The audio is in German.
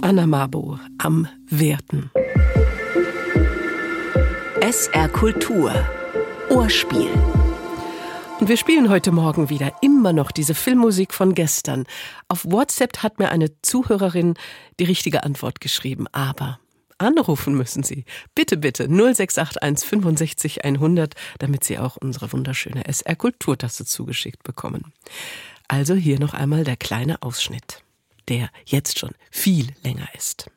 Anna Mabur am Werten. SR Kultur Ohrspiel. Und wir spielen heute Morgen wieder immer noch diese Filmmusik von gestern. Auf WhatsApp hat mir eine Zuhörerin die richtige Antwort geschrieben, aber anrufen müssen Sie. Bitte, bitte 0681 65 100, damit Sie auch unsere wunderschöne SR Kulturtasse zugeschickt bekommen. Also hier noch einmal der kleine Ausschnitt, der jetzt schon viel länger ist.